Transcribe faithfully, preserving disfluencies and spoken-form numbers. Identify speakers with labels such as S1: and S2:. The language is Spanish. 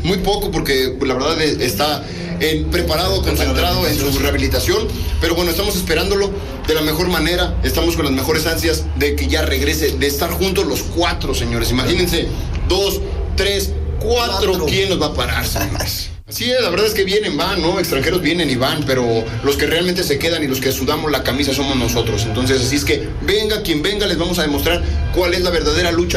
S1: muy poco porque la verdad está eh, preparado, concentrado en su rehabilitación, pero bueno, estamos esperándolo de la mejor manera, estamos con las mejores ansias de que ya regrese, de estar juntos los cuatro, señores. Imagínense, dos, tres, cuatro, cuatro. ¿Quién nos va a parar, señores? Así es, la verdad es que vienen, van, ¿no? Extranjeros vienen y van, pero los que realmente se quedan y los que sudamos la camisa somos nosotros. Entonces, así es que venga quien venga, les vamos a demostrar cuál es la verdadera lucha